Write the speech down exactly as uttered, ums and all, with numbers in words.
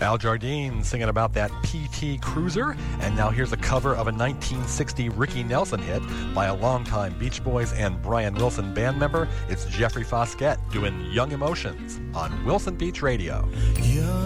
Al Jardine singing about that P T Cruiser. And now here's a cover of a nineteen sixty Ricky Nelson hit by a longtime Beach Boys and Brian Wilson band member. It's Jeffrey Foskett doing Young Emotions on Wilson Beach Radio. Young